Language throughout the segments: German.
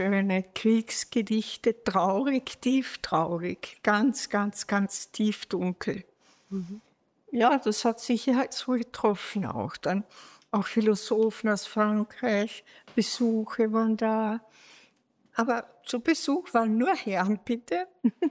schöne Kriegsgedichte, traurig, tieftraurig, ganz, ganz, ganz tief dunkel. Ja, das hat sicher halt so getroffen auch. Dann auch Philosophen aus Frankreich, Besuche waren da. Aber zu Besuch waren nur Herren, bitte.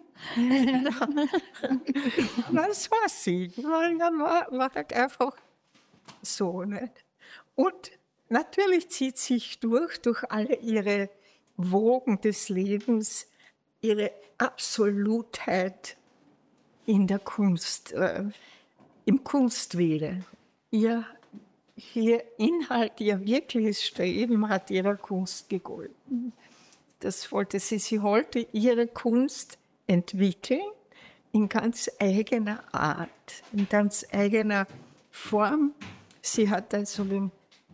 Das war sie. War halt einfach so. Nicht? Und natürlich zieht sich durch alle ihre Wogen des Lebens, ihre Absolutheit in der Kunst, im Kunstwille. Ihr Inhalt, ihr wirkliches Streben hat ihrer Kunst gegolten. Das wollte sie. Sie wollte ihre Kunst entwickeln in ganz eigener Art, in ganz eigener Form. Sie hat also den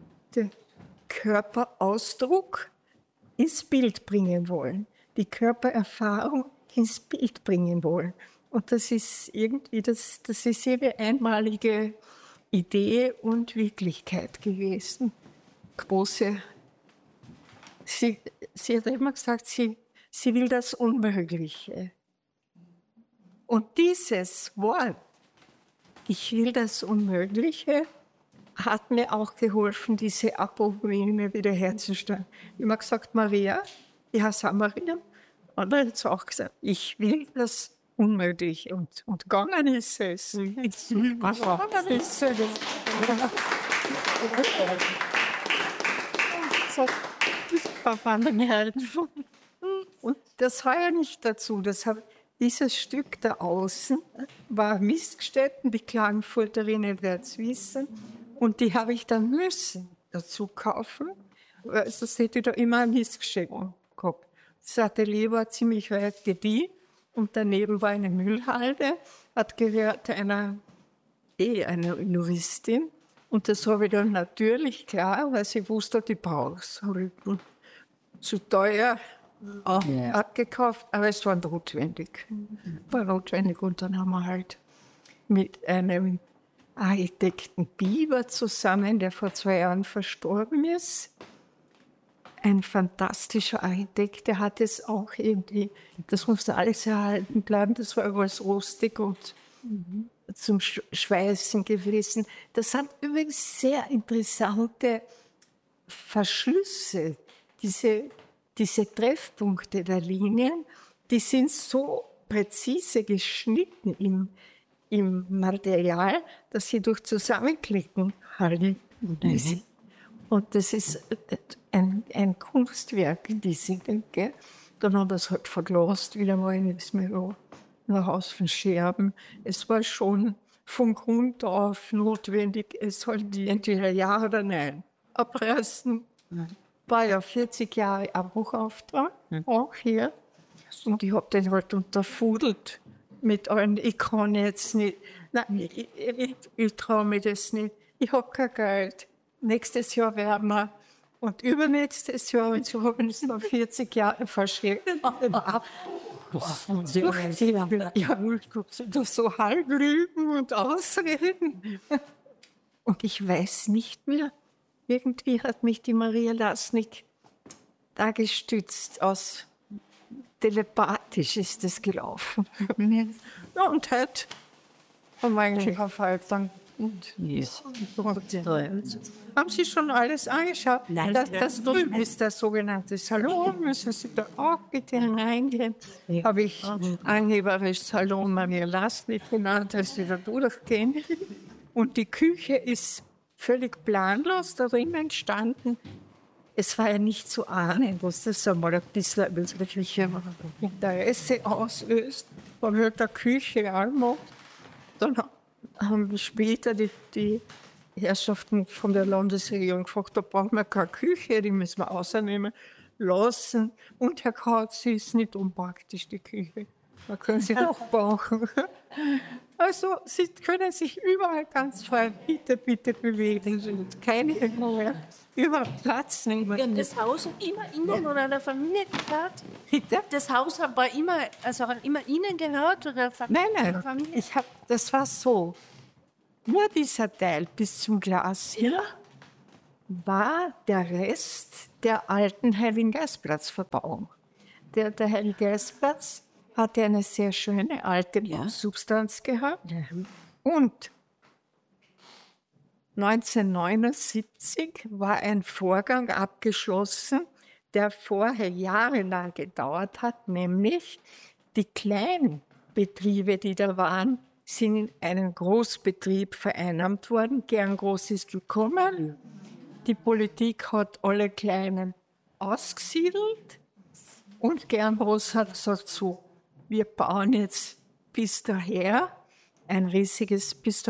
Körperausdruck ins Bild bringen wollen, die Körpererfahrung ins Bild bringen wollen. Und das ist irgendwie, das ist ihre einmalige Idee und Wirklichkeit gewesen. Große. Sie hat immer gesagt, sie will das Unmögliche. Und dieses Wort, ich will das Unmögliche, hat mir auch geholfen, diese Apophyme wiederherzustellen. Immer gesagt, Maria, die Hasamarin, und dann hat sie auch gesagt, ich will das Unmögliche. Und gegangen ist es. Gegangen ist es. Und das war ja nicht dazu. Dieses Stück da außen war Miststätten, die Klagenfurterinnen werden es wissen. Und die habe ich dann müssen dazu kaufen, weil sonst hätte ich da immer ein Mistgeschenk gehabt. Das Atelier war ziemlich weit gediehen und daneben war eine Müllhalde, hat gehört einer Juristin. Und das habe ich dann natürlich, klar, weil sie wusste, die braucht es. Zu teuer abgekauft, aber es war notwendig. Und dann haben wir halt mit einem Architekten Bieber zusammen, der vor 2 Jahren verstorben ist. Ein fantastischer Architekt, der hat es auch irgendwie, das musste alles erhalten bleiben, das war alles rostig und zum Schweißen gewesen. Das hat übrigens sehr interessante Verschlüsse, diese Treffpunkte der Linien, die sind so präzise geschnitten im Material, dass sie durch Zusammenklicken halten. Und das ist ein Kunstwerk, diese Denke. Dann haben wir es halt verglast, wieder mal in das Büro, nach Haus von Scherben. Es war schon von Grund auf notwendig, es halt entweder ja oder nein abreißen. War ja 40 Jahre Abbruchauftrag, auch hier. Und ich habe den halt unterfudelt mit allen, ich kann jetzt nicht, nein, ich traue mir das nicht, ich habe kein Geld. Nächstes Jahr werden wir und übernächstes Jahr, und so haben es noch 40 Jahre verschickt. Ja, so halb lügen und ausreden. Und ich weiß nicht mehr, irgendwie hat mich die Maria Lasnik da gestützt, aus telepathisch ist das gelaufen. Ja, und heute haben wir eigentlich auf Halbtag. Haben Sie schon alles angeschaut? Nein. Das drüben ist der sogenannte Salon. Müssen Sie da auch bitte hineingehen? Habe ich angeberisch Salon Maria Lasnik genannt, als Sie da durchgehen. Und die Küche ist völlig planlos darin entstanden. Es war ja nicht zu ahnen, dass das einmal ein bisschen wirklich Interesse auslöst, weil wir der Küche anmacht. Dann haben wir später die Herrschaften von der Landesregierung gefragt, da brauchen wir keine Küche, die müssen wir außernehmen lassen. Und Herr Krautz, sie ist nicht unpraktisch, die Küche. Da können Sie auch brauchen. Also, Sie können sich überall ganz frei bitte bewegen. Keine überall Platz nehmen. Ja, das Haus immer Ihnen oder der Familie gehört? Bitte? Das Haus hat immer Ihnen gehört? Oder Nein. Familie? Das war so. Nur dieser Teil bis zum Glas hier war der Rest der alten Heiligengeistplatz-Verbauung. Der Heiligengeistplatz hatte eine sehr schöne alte Bausubstanz gehabt. Und 1979 war ein Vorgang abgeschlossen, der vorher jahrelang gedauert hat, nämlich die kleinen Betriebe, die da waren, sind in einen Großbetrieb vereinnahmt worden. Gern Groß ist gekommen. Die Politik hat alle Kleinen ausgesiedelt und Gern Groß hat gesagt, so, wir bauen jetzt bis daher ein riesiges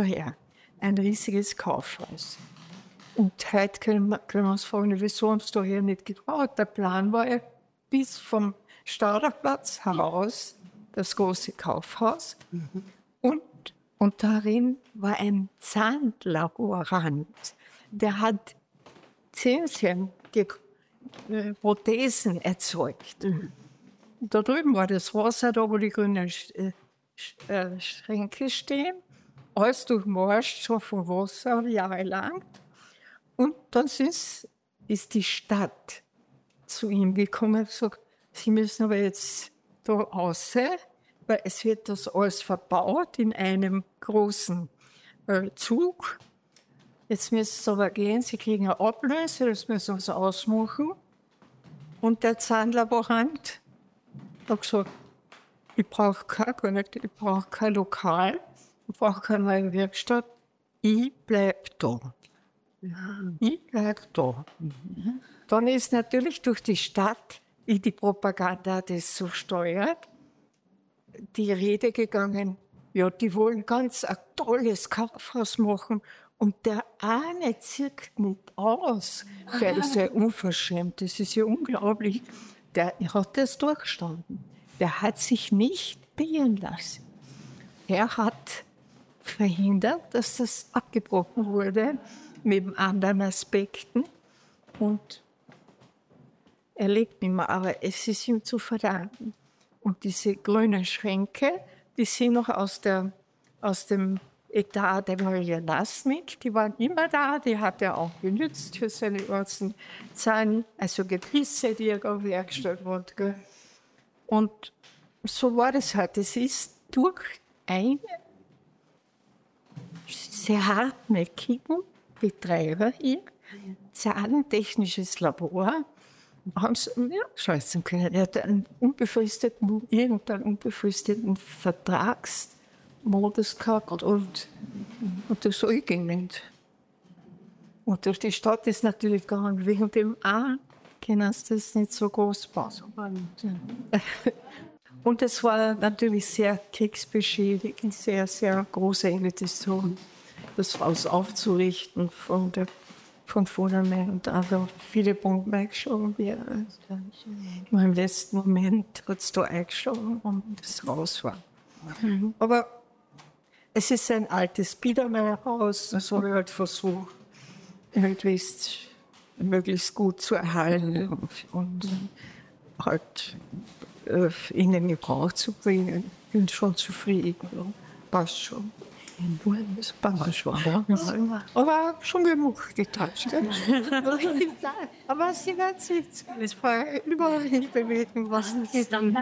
Kaufhaus. Und heute können wir uns fragen, wieso haben sie da hier nicht getraut? Der Plan war ja bis vom Stauderplatz heraus das große Kaufhaus. Und darin war ein Zahnlaborant. Der hat Zähnchen, Prothesen erzeugt. Da drüben war das Wasser, da wo die grünen Schränke stehen. Alles durchmarscht, schon von Wasser jahrelang. Und dann ist die Stadt zu ihm gekommen und gesagt, Sie müssen aber jetzt da raus, weil es wird das alles verbaut in einem großen Zug. Jetzt müssen Sie aber gehen, Sie kriegen eine Ablöse, das müssen Sie ausmachen. Und der Zahnlaborant hat gesagt, ich brauche kein Lokal, ich brauche keine neue Werkstatt, ich bleibe da. Ich bleibe da. Dann ist natürlich durch die Stadt, wie die Propaganda das so steuert, die Rede gegangen, ja, die wollen ganz ein tolles Kaufhaus machen und der eine zirkt nicht aus. Der ist ja unverschämt, das ist ja unglaublich. Der hat das durchgestanden. Der hat sich nicht beirren lassen. Er hat verhindert, dass das abgebrochen wurde mit anderen Aspekten und er lebt nicht mehr, aber es ist ihm zu verdanken. Und diese grünen Schränke, die sind noch aus dem Etat der Maria Lasnik, die waren immer da, die hat er auch genützt für seine ganzen Getrisse, die er aufgestellt hat. Und so war das halt. Es ist durch einen sehr hartnäckigen Betreiber hier, zahntechnisches Labor, haben sie scheißen können. Er hat irgendeinen unbefristeten Vertragsmodus gehabt und das soll ging nicht. Und durch die Stadt ist natürlich gegangen, wegen dem können sie das nicht so groß bauen. Und es war natürlich sehr kriegsbeschädigend, sehr, sehr große Investition, das Haus aufzurichten von Fundament. Also viele Bomben eingeschlagen werden. Im letzten Moment hat es da eingeschlagen und das Haus war. Aber es ist ein altes Biedermeierhaus, das habe ich halt versucht, möglichst gut zu erhalten und halt in den Gebrauch zu bringen. Ich bin schon zufrieden, passt schon. Das passt schon. Aber schon genug getauscht. Aber sie wird sich überall nicht bewegen, was nicht dann.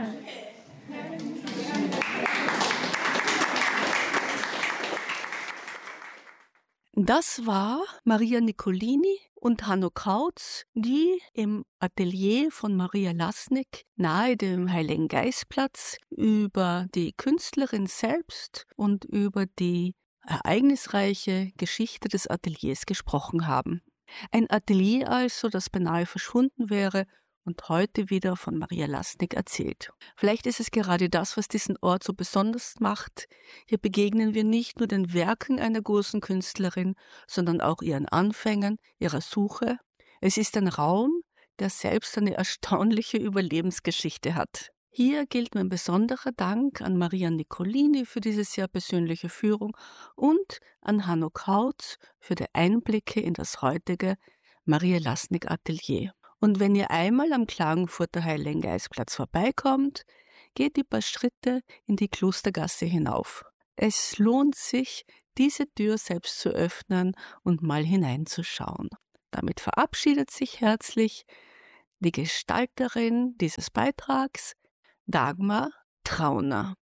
Das war Maria Nicolini und Hanno Kautz, die im Atelier von Maria Lasnik nahe dem Heiligengeistplatz über die Künstlerin selbst und über die ereignisreiche Geschichte des Ateliers gesprochen haben. Ein Atelier also, das beinahe verschwunden wäre und heute wieder von Maria Lasnik erzählt. Vielleicht ist es gerade das, was diesen Ort so besonders macht. Hier begegnen wir nicht nur den Werken einer großen Künstlerin, sondern auch ihren Anfängen, ihrer Suche. Es ist ein Raum, der selbst eine erstaunliche Überlebensgeschichte hat. Hier gilt mein besonderer Dank an Maria Nicolini für diese sehr persönliche Führung und an Hanno Kautz für die Einblicke in das heutige Maria Lasnik Atelier. Und wenn ihr einmal am Klagenfurter Heiligengeistplatz vorbeikommt, geht die paar Schritte in die Klostergasse hinauf. Es lohnt sich, diese Tür selbst zu öffnen und mal hineinzuschauen. Damit verabschiedet sich herzlich Die Gestalterin dieses Beitrags, Dagmar Trauner.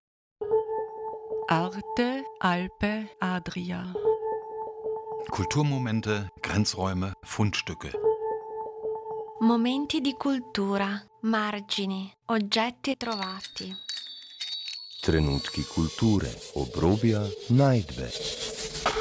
Arte, Alpe, Adria. Kulturmomente, Grenzräume, Fundstücke. Momenti di cultura, margini, oggetti trovati. Trenutki kulture, obrobja, najdbe.